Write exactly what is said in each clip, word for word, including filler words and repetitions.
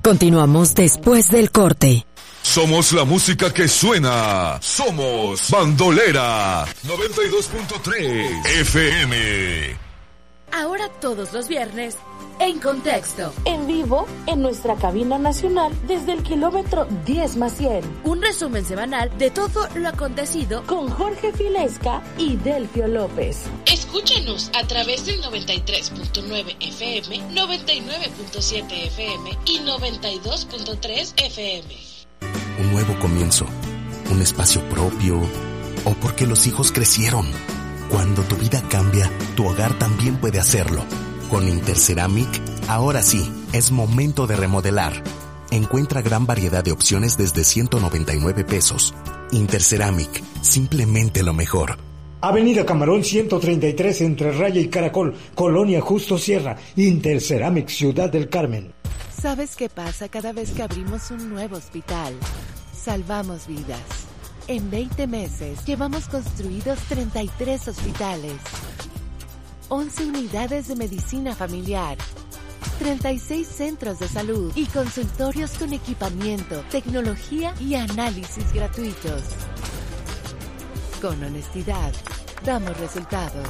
Continuamos después del corte. Somos la música que suena. Somos Bandolera noventa y dos punto tres F M. Ahora todos los viernes, En Contexto. En vivo, en nuestra cabina nacional, desde el kilómetro diez más cien. Un resumen semanal de todo lo acontecido con Jorge Filesca y Delfio López. Escúchanos a través del noventa y tres punto nueve F M, noventa y nueve punto siete F M y noventa y dos punto tres F M. Un nuevo comienzo, un espacio propio, o porque los hijos crecieron. Cuando tu vida cambia, tu hogar también puede hacerlo. Con Interceramic, ahora sí, es momento de remodelar. Encuentra gran variedad de opciones desde ciento noventa y nueve pesos. Interceramic, simplemente lo mejor. Avenida Camarón ciento treinta y tres entre Raya y Caracol, Colonia Justo Sierra, Interceramic, Ciudad del Carmen. ¿Sabes qué pasa cada vez que abrimos un nuevo hospital? Salvamos vidas. En veinte meses llevamos construidos treinta y tres hospitales, once unidades de medicina familiar, treinta y seis centros de salud y consultorios con equipamiento, tecnología y análisis gratuitos. Con honestidad, damos resultados.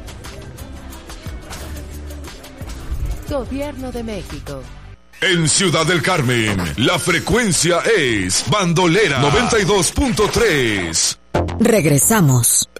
Gobierno de México. En Ciudad del Carmen, la frecuencia es Bandolera noventa y dos punto tres. Regresamos.